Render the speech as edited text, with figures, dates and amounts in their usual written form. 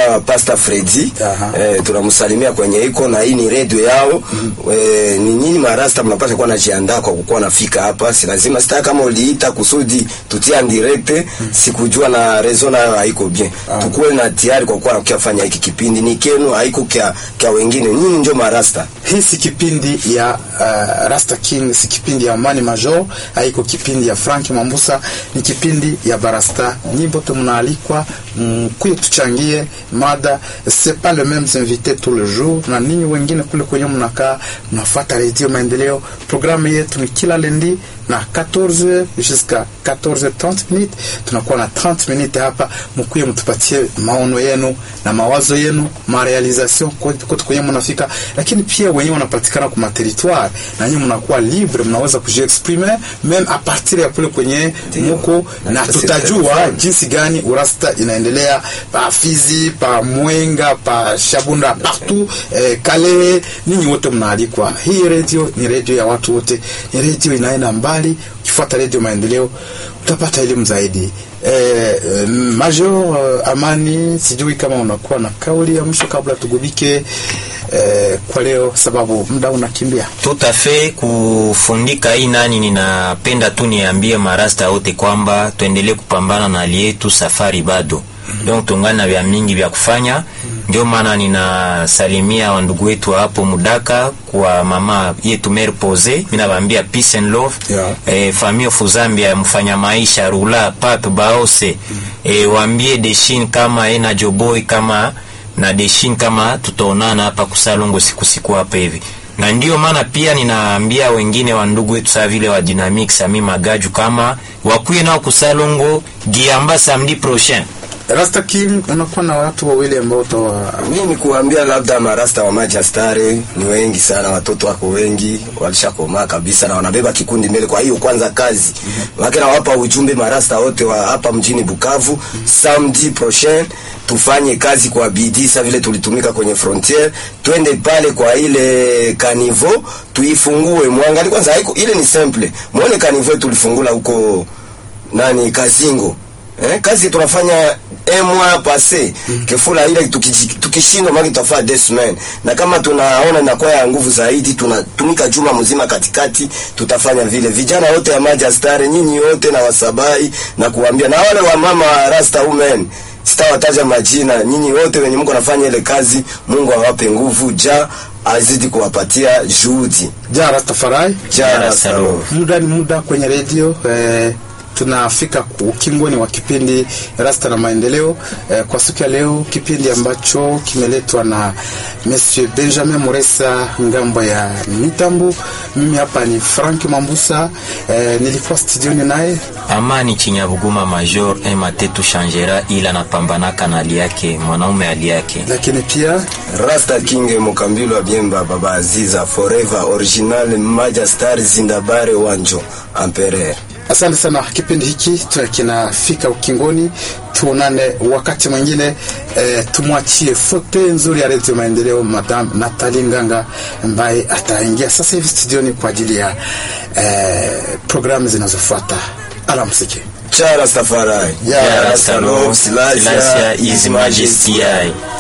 anaitwa Pastor Freddy. Tunamsalimia kwenye iko, na hii ni radio yao. Ni nyinyi marasta mnapaswa kuwa najiandaa kwa kuwa nafika hapa. Si lazima sita kama uliita kusudi tutia direct, sikujua na reason nayo haiko bien. Tukue na tayari kwa kuwa kufanya hiki kipindi ni kenu, haiko kwa wengine. Nyinyi ndio marasta. Hii si kipindi ya Rasta King, si kipindi ya Amani Major, haiko kipindi ya Frank Mambusa, ni kipindi ya Barasta. Nyimbo mnaalikwa kuyo tuchangie mada, c'est pas le même invité tout le jour, na ninyi wengine kule kwenye mnakaa mnafuata Radio Maendeleo. Programu yetu ni kila lendi na 14 jusqu'à 14h30 minutes. Tunakuwa na 30 minutes hapa, mkuye mtupatie maono yenu na mawazo yenu, ma realisation kote kwenye mnafika, lakini pia wenyewe wanapatikana kwa territoire na nyinyi mnakuwa libre, mnaweza kujiexprimer même à partir ya kule kwenye mko, na tutajua jinsi gani urasta inaendelea pa Fizi, pa Mwenga, pa Shabunda, partout Kale. Ninyi wote mnaalikwa. Hii radio ni radio ya watu wote, ni radio inaenda mbali. Ukifuata Radio Maendeleo utapata elimu zaidi. Major Amani, sijui kama unakuwa na kauli ya mwisho kabla tugubike kwa leo, sababu muda unakimbia. Tout à fait. Kufundika hii nani, ninapenda tu niambie marasta wote kwamba tuendelee kupambana na hali yetu, safari bado. Donc tungana vya mingi vya kufanya. Ndio maana ninasalimia wandugu wetu hapo Mudaka kwa mama yetu Mère Pose. Mimi nawaambia peace and love. Famille Fuzambia mfanya maisha Rula Pape Baose. Waambie Deshin kama ena Joboy kama na Deshin kama tutaonana hapa Kusalongo siku hapa hivi. Na ndio maana pia ninaambia wengine wa ndugu wetu sa vile wa Dynamic Sami Magaju kama wakuye nao Kusalongo Giamba samedi prochain. Rasta King, unakuwa na watu wawili ambao mimi kuambia labda marasta wa Majastare ni wengi sana, watoto wako wengi, walishakomaa kabisa na wanabeba kikundi mbele. Kwa hiyo kwanza kazi wake na wapa ujumbe marasta wote wa hapa mjini Bukavu, samedi prochain tufanye kazi kwa bidii sa vile tulitumika kwenye frontier. Twende pale kwa ile kanivo tuifungue. Muangalie kwanza, haiko ile ni simple. Muone kanivo tulifungula huko nani Kazingo. Kazi tunafanya mois passé kefula ile tukishindwa maki tutafanya 2 semaines, na kama tunaona inakuwa ya nguvu zaidi tunatumika juma mzima katikati, tutafanya vile. Vijana wote ya Majastare, nyinyi wote na Wasabai, na kuambia na wale wa mama Rasta women, sitawataja majina, nyinyi wote wenye Mungu anafanya ile kazi, Mungu awape nguvu, azidi kuwapatia juhudi. Rastafari, muda kwenye radio. Tunafika ukingoni wa kipindi Rasta na Maendeleo kwa siku ya leo, kipindi ambacho kimeletwa na Monsieur Benjamin Moresa ngambo ya mitambo. Mimi hapa ni Frank Mambusa, nilikuwa studioni naye Amani Chinyabuguma Major. Matetu changera ila napambanaka na hali yake, mwanaume hali yake. Lakini pia Rasta King Mukambilo wa Biemba, Baba Aziza forever original Majastare Zindabare Wanjo Empereur. Asante sana. Kipindi hiki kinafika ukingoni. Tuonane wakati mwingine. Tumwachie fote nzuri ya Radio Maendeleo, Madam Nathalie Nganga ambaye ataingia sasa hivi studioni kwa ajili ya programu zinazofuata. Alamsiki. Rastafari. Rasta Love, Silasia, His Majesty.